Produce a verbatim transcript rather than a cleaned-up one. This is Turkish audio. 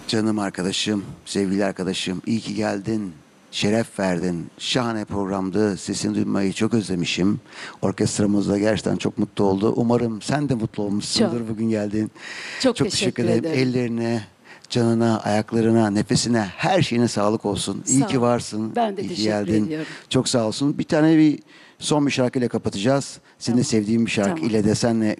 Canım arkadaşım, sevgili arkadaşım, iyi ki geldin. Şeref verdin. Şahane programdı. Sesini duymayı çok özlemişim. Orkestramızda gerçekten çok mutlu oldu. Umarım sen de mutlu olmuşsundur Çok. bugün geldiğin. Çok teşekkür ederim. Ellerine, canına, ayaklarına, nefesine, her şeyine sağlık olsun. İyi Sağ ki ol. varsın. Ben de İyi ki teşekkür geldin. ediyorum. Çok sağ olsun. Bir tane bir son bir şarkıyla kapatacağız. Senin de Tamam. sevdiğin bir şarkı Tamam. ile de senle